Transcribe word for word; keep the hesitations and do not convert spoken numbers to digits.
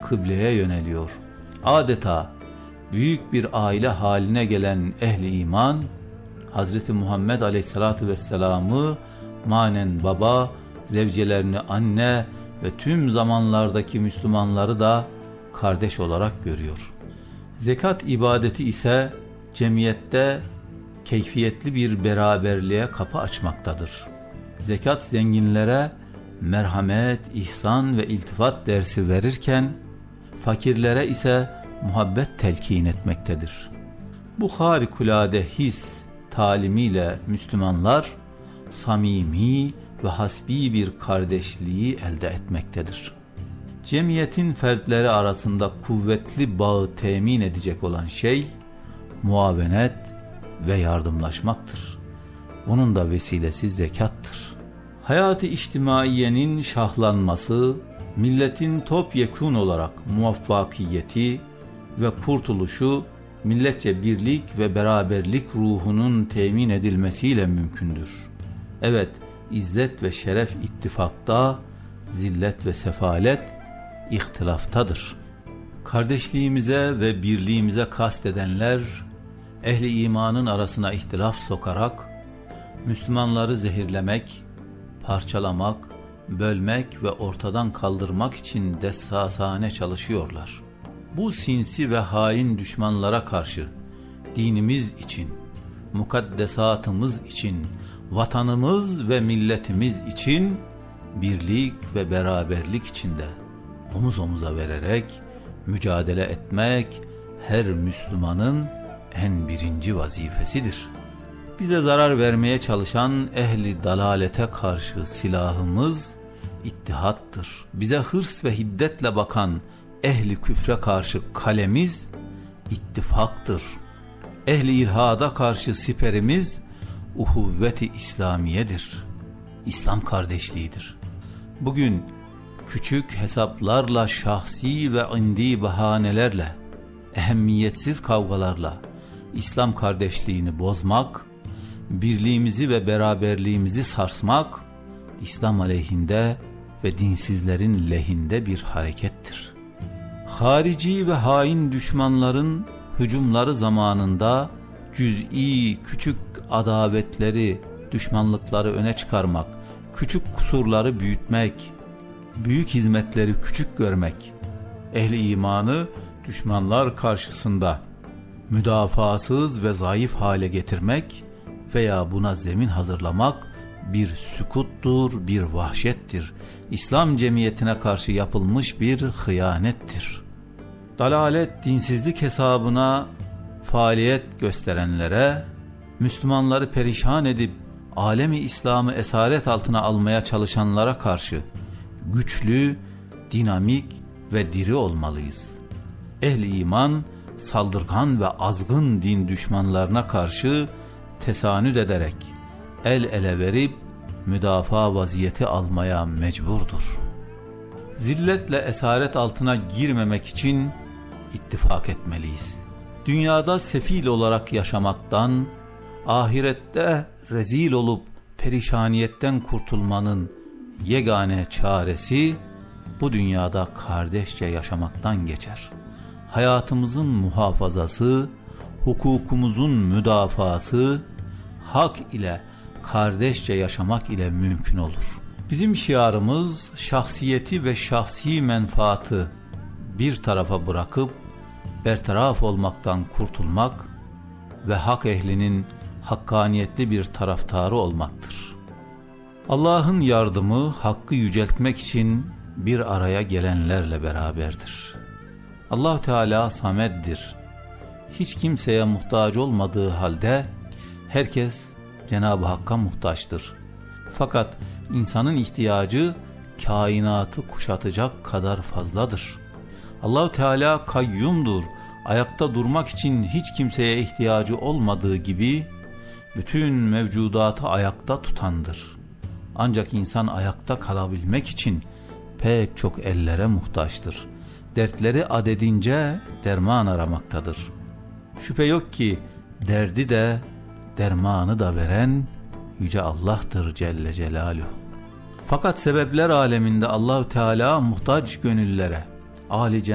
kıbleye yöneliyor. Adeta büyük bir aile haline gelen ehli iman, Hazreti Muhammed Aleyhisselatü Vesselam'ı manen baba, zevcelerini anne ve tüm zamanlardaki Müslümanları da kardeş olarak görüyor. Zekat ibadeti ise cemiyette keyfiyetli bir beraberliğe kapı açmaktadır. Zekat zenginlere merhamet, ihsan ve iltifat dersi verirken, fakirlere ise muhabbet telkin etmektedir. Bu harikulade his talimiyle Müslümanlar samimi ve hasbi bir kardeşliği elde etmektedir. Cemiyetin fertleri arasında kuvvetli bağı temin edecek olan şey muavenet ve yardımlaşmaktır. Bunun da vesilesi zekattır. Hayat-ı içtimaiyenin şahlanması, milletin topyekun olarak muvaffakiyeti ve kurtuluşu milletçe birlik ve beraberlik ruhunun temin edilmesiyle mümkündür. Evet, izzet ve şeref ittifakta, zillet ve sefalet ihtilaftadır. Kardeşliğimize ve birliğimize kastedenler, ehli imanın arasına ihtilaf sokarak, Müslümanları zehirlemek, parçalamak, bölmek ve ortadan kaldırmak için dessasane çalışıyorlar. Bu sinsi ve hain düşmanlara karşı dinimiz için, mukaddesatımız için, vatanımız ve milletimiz için birlik ve beraberlik içinde omuz omuza vererek mücadele etmek her Müslümanın en birinci vazifesidir. Bize zarar vermeye çalışan ehli dalalete karşı silahımız ittihattır. Bize hırs ve hiddetle bakan ehli küfre karşı kalemiz ittifaktır. Ehli ilhada karşı siperimiz uhuvvet-i İslamiyedir. İslam kardeşliğidir. Bugün küçük hesaplarla, şahsi ve indi bahanelerle, ehemmiyetsiz kavgalarla İslam kardeşliğini bozmak, birliğimizi ve beraberliğimizi sarsmak, İslam aleyhinde ve dinsizlerin lehinde bir harekettir. Harici ve hain düşmanların hücumları zamanında cüz'i küçük adavetleri, düşmanlıkları öne çıkarmak, küçük kusurları büyütmek, büyük hizmetleri küçük görmek, ehli imanı düşmanlar karşısında müdafasız ve zayıf hale getirmek veya buna zemin hazırlamak bir sükuttur, bir vahşettir. İslam cemiyetine karşı yapılmış bir hıyanettir. Dalalet, dinsizlik hesabına faaliyet gösterenlere, Müslümanları perişan edip alemi İslam'ı esaret altına almaya çalışanlara karşı güçlü, dinamik ve diri olmalıyız. Ehli iman, saldırgan ve azgın din düşmanlarına karşı tesanüt ederek, el ele verip müdafaa vaziyeti almaya mecburdur. Zilletle esaret altına girmemek için ittifak etmeliyiz. Dünyada sefil olarak yaşamaktan, ahirette rezil olup perişaniyetten kurtulmanın yegane çaresi bu dünyada kardeşçe yaşamaktan geçer. Hayatımızın muhafazası, hukukumuzun müdafası, hak ile kardeşçe yaşamak ile mümkün olur. Bizim şiarımız şahsiyeti ve şahsi menfaatı bir tarafa bırakıp bertaraf olmaktan kurtulmak ve hak ehlinin hakkaniyetli bir taraftarı olmaktır. Allah'ın yardımı hakkı yüceltmek için bir araya gelenlerle beraberdir. Allah Teala Samed'dir. Hiç kimseye muhtaç olmadığı halde herkes Cenab-ı Hakk'a muhtaçtır. Fakat insanın ihtiyacı kainatı kuşatacak kadar fazladır. Allah Teala kayyumdur. Ayakta durmak için hiç kimseye ihtiyacı olmadığı gibi bütün mevcudatı ayakta tutandır. Ancak insan ayakta kalabilmek için pek çok ellere muhtaçtır. Dertleri adedince derman aramaktadır. Şüphe yok ki derdi de dermanı da veren Yüce Allah'tır Celle Celaluhu. Fakat sebepler aleminde Allahu Teala muhtaç gönüllere, âli